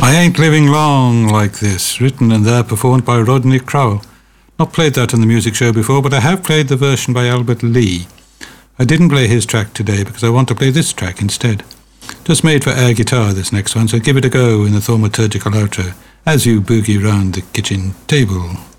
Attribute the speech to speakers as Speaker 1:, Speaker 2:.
Speaker 1: I Ain't Living Long Like This, written and there performed by Rodney Crowell. Not played that on the music show before, but I have played the version by Albert Lee. I didn't play his track today because I want to play this track instead. Just made for air guitar, this next one, so give it a go in the thaumaturgical outro as you boogie round the kitchen table.